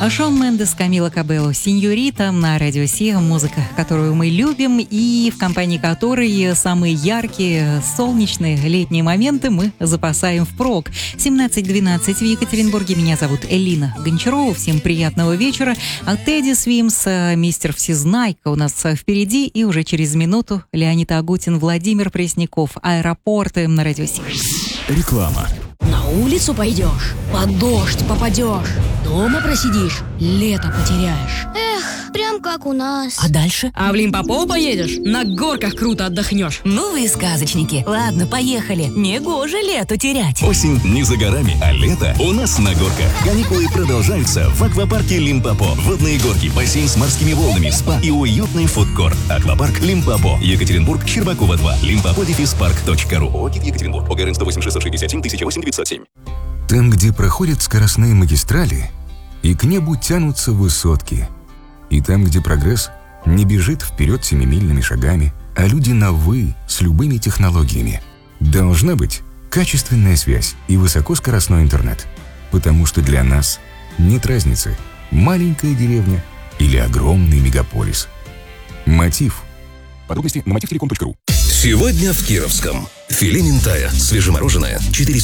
Шон Мендес, Камила Кабелло, «Синьорита» на Радио Си. Музыка, которую мы любим и в компании которой самые яркие, солнечные летние моменты мы запасаем впрок. 17:12 в Екатеринбурге. Меня зовут Элина Гончарова. Всем приятного вечера. Тедди Свимс, мистер Всезнайка у нас впереди. И уже через минуту Леонид Агутин, Владимир Пресняков. Аэропорты на Радио Си. Реклама. На улицу пойдешь, под дождь попадешь, дома просидишь, лето потеряешь. Эх, прям как у нас. А дальше? А в Лимпопо поедешь, на горках круто отдохнешь. Ну вы сказочники. Ладно, поехали. Негоже лето терять. Осень не за горами, а лето у нас на горках. Каникулы продолжаются в аквапарке Лимпопо. Водные горки, бассейн с морскими волнами, спа и уютный фудкорт. Аквапарк Лимпопо. Екатеринбург, Щербакова 2. limpopo-park.ru. ОГИ Екатеринбург. ОГРН 108 667 1008 907. Там, где проходят скоростные магистрали, и к небу тянутся высотки. И там, где прогресс не бежит вперед семимильными шагами, а люди на «вы» с любыми технологиями. Должна быть качественная связь и высокоскоростной интернет. Потому что для нас нет разницы, маленькая деревня или огромный мегаполис. Мотив. Подробности на motivtelecom.ru. Сегодня в Кировском. Филе минтая, свежемороженое,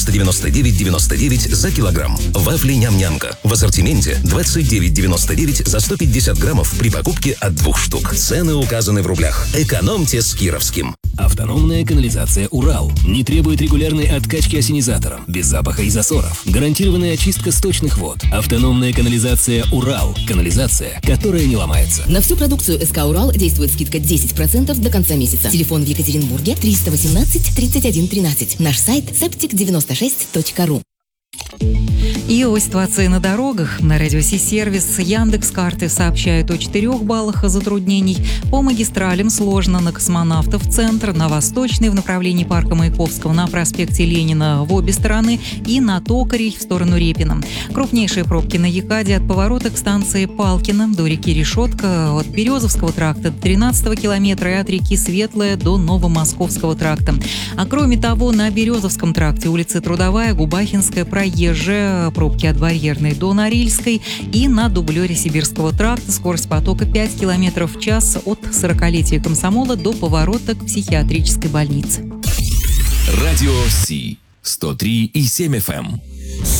499,99 за килограмм. Вафли ням-нямка. В ассортименте 29,99 за 150 граммов при покупке от 2 штук. Цены указаны в рублях. Экономьте с Кировским. Автономная канализация «Урал» не требует регулярной откачки ассенизатором, без запаха и засоров. Гарантированная очистка сточных вод. Автономная канализация «Урал». Канализация, которая не ломается. На всю продукцию СК «Урал» действует скидка 10% до конца месяца. Телефон в Екатеринбурге 318 31 13. Наш сайт septic96.ru. И о ситуации на дорогах. На Радио Си-сервис Яндекс.Карты сообщают о 4 баллах затруднений. По магистралям сложно на Космонавтов центр, на Восточной в направлении парка Маяковского, на проспекте Ленина в обе стороны и на Токарей в сторону Репина. Крупнейшие пробки на Якаде от поворота к станции Палкино до реки Решетка, от Березовского тракта до 13 километра и от реки Светлая до Новомосковского тракта. А кроме того, на Березовском тракте улицы Трудовая, Губахинская, Проезжая, пробки от Барьерной до Норильской и на дублере Сибирского тракта скорость потока 5 км в час от 40-летия Комсомола до поворота к психиатрической больнице. Радио Си 103,7 FM.